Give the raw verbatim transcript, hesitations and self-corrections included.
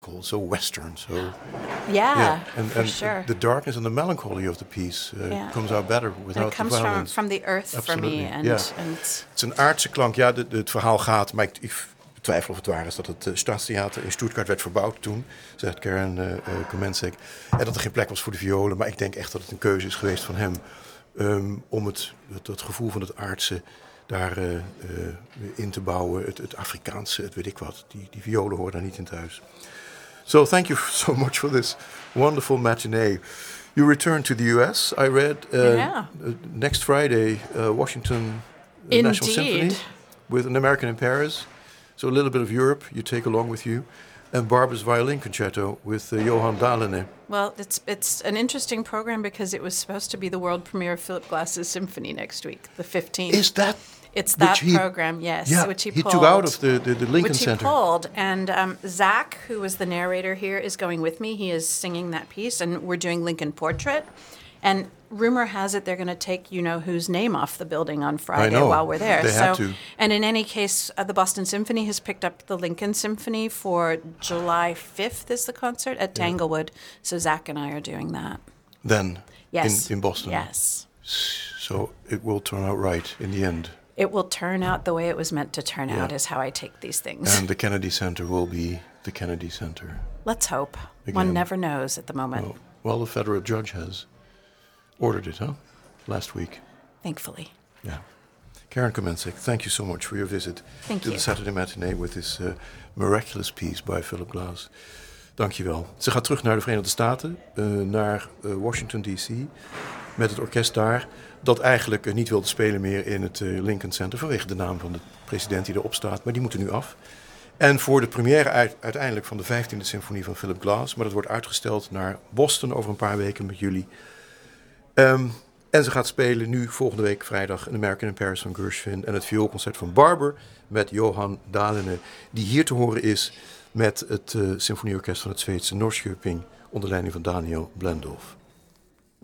so Western, so Yeah, yeah, and, for and sure. the darkness and the melancholy of the piece uh, Yeah. comes out better And without it comes the from, violence. from the earth Absolutely. for me. And, Yeah. and Het is een aardse klank. Ja, de, de, het verhaal gaat, maar ik, ik twijfel of het waar is dat het uh, Staatstheater in Stuttgart werd verbouwd toen, zegt Karen uh, uh, Komensek, en dat er geen plek was voor de violen. Maar ik denk echt dat het een keuze is geweest van hem um, om het, het, het gevoel van het aardse daar uh, uh, in te bouwen. Het, het Afrikaanse, het weet ik wat. Die, die violen horen daar niet in thuis. So thank you so much for this wonderful matinee. You return to the U S, I read, uh, Yeah. uh, next Friday, uh, Washington uh, National Symphony with an American in Paris. So a little bit of Europe you take along with you. And Barbara's Violin Concerto with uh, Johan Dahlene. Well, it's it's an interesting program because it was supposed to be the world premiere of Philip Glass's symphony next week, the fifteenth. Is that... It's that he, program, yes, yeah, which he, he pulled. took out of the, the, the Lincoln which Center. he pulled. And um, Zach, who was the narrator here, is going with me. He is singing that piece, and we're doing Lincoln Portrait. And rumor has it they're going to take you-know-whose name off the building on Friday while we're there. They so, had to. And in any case, uh, the Boston Symphony has picked up the Lincoln Symphony for July fifth is the concert at Yeah. Tanglewood. So Zach and I are doing that. Then, Yes. in, in Boston. Yes. So it will turn out right in the end. It will turn out the way it was meant to turn Yeah. out is how I take these things. And the Kennedy Center will be the Kennedy Center. Let's hope. Again. One never knows at the moment. Well, well, the federal judge has ordered it, huh? Last week. Thankfully. Yeah. Karen Komensek, thank you so much for your visit Thank to you. the Saturday Matinee with this uh, miraculous piece by Philip Glass. Dank je wel. Ze gaat terug naar de Verenigde Staten, uh, naar uh, Washington D C, met het orkest daar, dat eigenlijk uh, niet wilde spelen meer in het uh, Lincoln Center vanwege de naam van de president die erop staat, maar die moeten nu af. En voor de première uit, uiteindelijk van de vijftiende symfonie van Philip Glass, maar dat wordt uitgesteld naar Boston over een paar weken met juli. Um, en ze gaat spelen nu volgende week vrijdag een American in Paris van Gershwin en het vioolconcert van Barber met Johan Dahlene, die hier te horen is met het uh, symfonieorkest van het Zweedse Norrköping onder leiding van Daniel Blendorf.